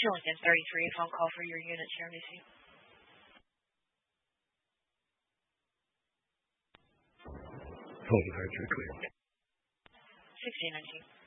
Lincoln 33, phone call for your unit, CRBC. Full departure clear. 1619.